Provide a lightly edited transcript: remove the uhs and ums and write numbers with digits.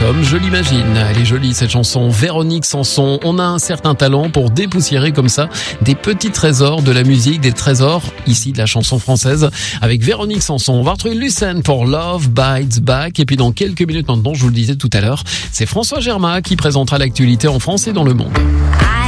comme je l'imagine. Elle est jolie cette chanson, Véronique Sanson. On a un certain talent pour dépoussiérer comme ça des petits trésors de la musique, des trésors ici de la chanson française avec Véronique Sanson. On va retrouver Lucène pour Love Bites Back. Et puis dans quelques minutes maintenant, je vous le disais tout à l'heure, c'est François Germain qui présentera l'actualité en France et dans le monde.